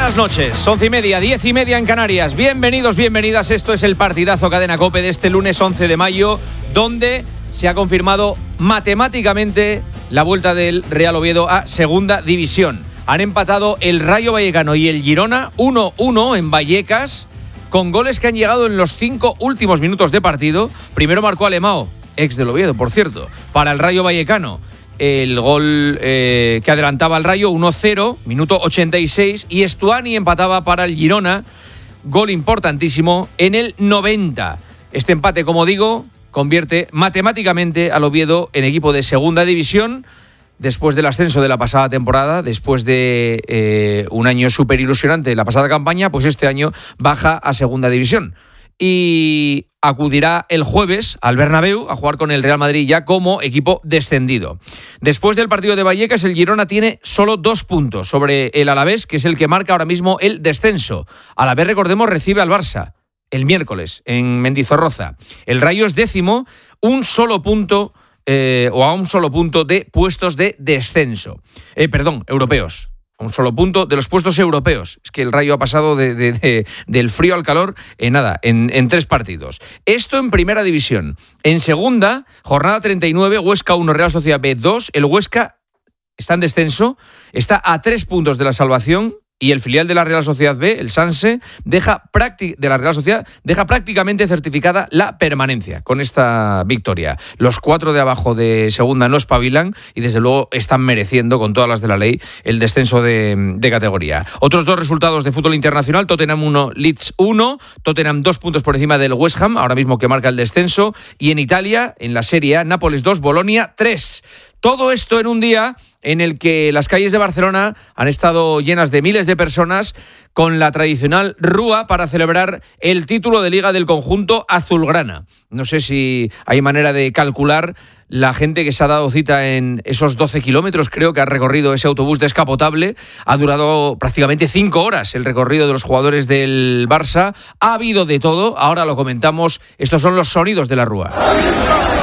buenas noches. 11:30, 10:30 en Canarias. Bienvenidos, bienvenidas. Esto es el partidazo Cadena COPE de este lunes 11 de mayo, donde se ha confirmado matemáticamente la vuelta del Real Oviedo a Segunda División. Han empatado el Rayo Vallecano y el Girona 1-1 en Vallecas, con goles que han llegado en los 5 últimos minutos de partido. Primero marcó Alemão, ex del Oviedo, por cierto, para el Rayo Vallecano. El gol que adelantaba al Rayo, 1-0, minuto 86, y Estuani empataba para el Girona, gol importantísimo en el 90. Este empate, como digo, convierte matemáticamente al Oviedo en equipo de Segunda División, después del ascenso de la pasada temporada, después de un año súper ilusionante en la pasada campaña, pues este año baja a Segunda División. Y acudirá el jueves al Bernabéu a jugar con el Real Madrid ya como equipo descendido. Después del partido de Vallecas, el Girona tiene solo 2 puntos sobre el Alavés, que es el que marca ahora mismo el descenso. Alavés, recordemos, recibe al Barça el miércoles en Mendizorroza. El Rayo es 10º, un solo punto de puestos de descenso. Europeos. Un solo punto de los puestos europeos. Es que el Rayo ha pasado del frío al calor en 3 partidos. Esto en primera división. En segunda, jornada 39, Huesca 1, Real Sociedad B 2. El Huesca está en descenso, está a 3 puntos de la salvación, y el filial de la Real Sociedad B, el Sanse, deja prácticamente certificada la permanencia con esta victoria. Los 4 de abajo de segunda no espabilan y desde luego están mereciendo, con todas las de la ley, el descenso de categoría. Otros 2 resultados de fútbol internacional: Tottenham 1, Leeds 1, Tottenham 2 puntos por encima del West Ham, ahora mismo que marca el descenso, y en Italia, en la Serie A, Nápoles 2, Bolonia 3. Todo esto en un día en el que las calles de Barcelona han estado llenas de miles de personas con la tradicional rúa para celebrar el título de Liga del conjunto azulgrana. No sé si hay manera de calcular la gente que se ha dado cita en esos 12 kilómetros, creo que ha recorrido ese autobús descapotable. Ha durado prácticamente 5 horas el recorrido de los jugadores del Barça. Ha habido de todo, ahora lo comentamos. Estos son los sonidos de la rúa.